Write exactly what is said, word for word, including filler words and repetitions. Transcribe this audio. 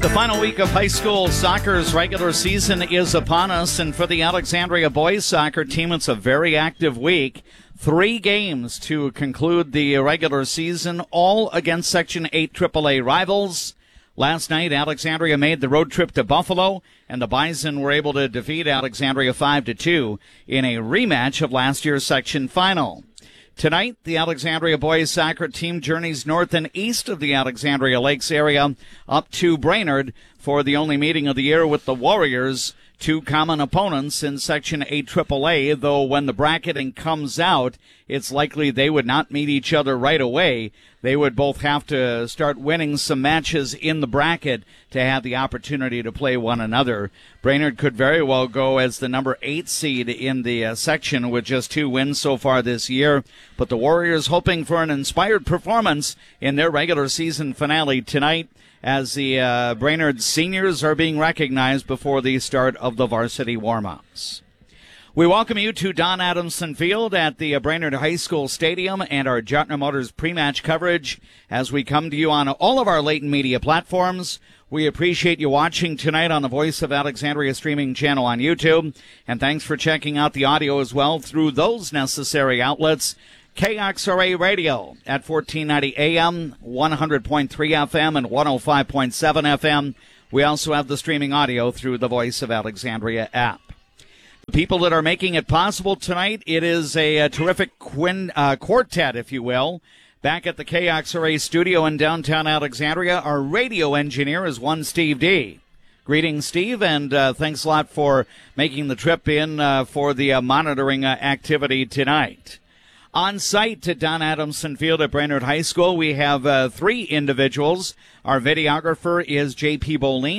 The final week of high school soccer's regular season is upon us, and for the Alexandria boys soccer team, it's a very active week. Three games to conclude the regular season, all against Section eight triple A rivals. Last night, Alexandria made the road trip to Buffalo, and the Bison were able to defeat Alexandria five to two in a rematch of last year's section final. Tonight, the Alexandria boys soccer team journeys north and east of the Alexandria Lakes area up to Brainerd for the only meeting of the year with the Warriors, two common opponents in Section eight triple A, though when the bracketing comes out, it's likely they would not meet each other right away. They would both have to start winning some matches in the bracket to have the opportunity to play one another. Brainerd could very well go as the number eight seed in the uh, section with just two wins so far this year, but the Warriors hoping for an inspired performance in their regular season finale tonight, as the uh, Brainerd seniors are being recognized before the start of the varsity warm-ups. We welcome you to Don Adamson Field at the Brainerd High School Stadium and our Jartner Motors pre-match coverage as we come to you on all of our Leighton Media platforms. We appreciate you watching tonight on the Voice of Alexandria streaming channel on YouTube, and thanks for checking out the audio as well through those necessary outlets. K X R A Radio at fourteen ninety A M, one hundred point three F M, and one oh five point seven F M. We also have the streaming audio through the Voice of Alexandria app. The people that are making it possible tonight, it is a, a terrific quin, uh, quartet, if you will. Back at the K X R A studio in downtown Alexandria, our radio engineer is one Steve D. Greetings, Steve, and uh, thanks a lot for making the trip in uh, for the uh, monitoring uh, activity tonight. On site at Don Adamson Field at Brainerd High School, we have uh, three individuals. Our videographer is J P Bolin.